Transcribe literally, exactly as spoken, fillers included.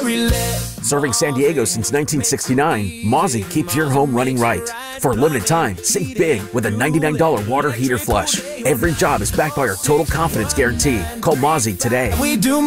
relate. Serving San Diego since nineteen sixty-nine, Mozzie keeps your home running right. For a limited time, save big with a ninety-nine dollar water heater flush. Every job is backed by our Total Confidence Guarantee. Call Mozzie today. We do